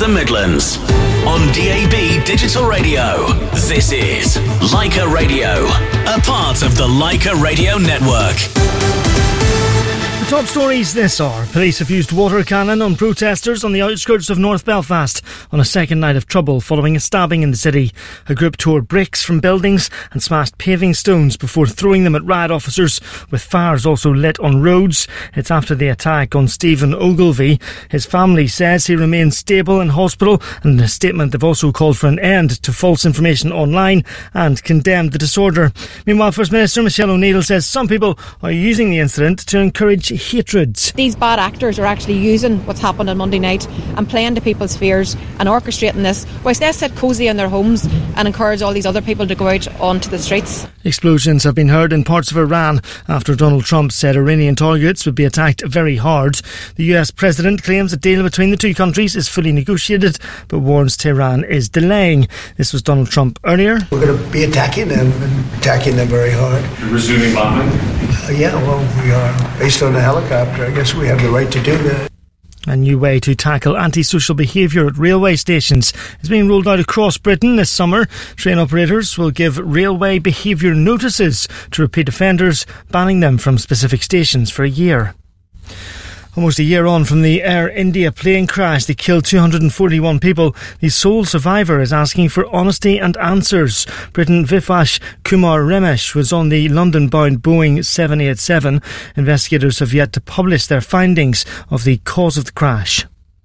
the Midlands. On DAB Digital Radio, this is Leica Radio, a part of the Leica Radio Network. The top stories this hour. Police have used water cannon on protesters on the outskirts of North Belfast on a second night of trouble following a stabbing in the city. A group tore bricks from buildings and smashed paving stones before throwing them at riot officers, with fires also lit on roads. It's after the attack on Stephen Ogilvie. His family says he remains stable in hospital, and in a statement they've also called for an end to false information online and condemned the disorder. Meanwhile, First Minister Michelle O'Neill says some people are using the incident to encourage hatred. These bad actors are actually using what's happened on Monday night and playing to people's fears and orchestrating this, whilst they sit cosy in their homes and encourage all these other people to go out onto the streets. Explosions have been heard in parts of Iran after Donald Trump said Iranian targets would be attacked very hard. The US president claims a deal between the two countries is fully negotiated, but warns Tehran is delaying. This was Donald Trump earlier. We're going to be attacking them and attacking them very hard. You're resuming bombing? Yeah, well, we are. Based on the helicopter, I guess we have the right to do that. A new way to tackle antisocial behaviour at railway stations is being rolled out across Britain this summer. Train operators will give railway behaviour notices to repeat offenders, banning them from specific stations for a year. Almost a year on from the Air India plane crash that killed 241 people, the sole survivor is asking for honesty and answers. Briton Vipash Kumar Ramesh was on the London-bound Boeing 787. Investigators have yet to publish their findings of the cause of the crash.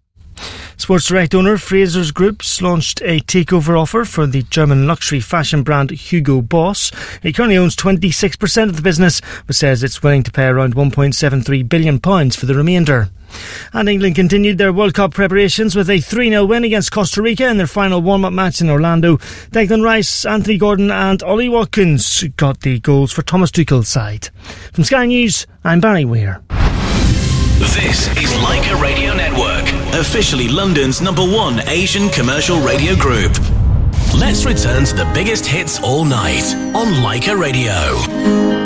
Sports Direct owner Frasers Groups launched a takeover offer for the German luxury fashion brand Hugo Boss. It currently owns 26% of the business, but says it's willing to pay around £1.73 billion for the remainder. And England continued their World Cup preparations with a 3-0 win against Costa Rica in their final warm-up match in Orlando. Declan Rice, Anthony Gordon and Ollie Watkins got the goals for Thomas Tuchel's side. From Sky News, I'm Barry Weir. This is Leica Radio Network, officially London's #1 Asian commercial radio group. Let's return to the biggest hits all night on Leica Radio.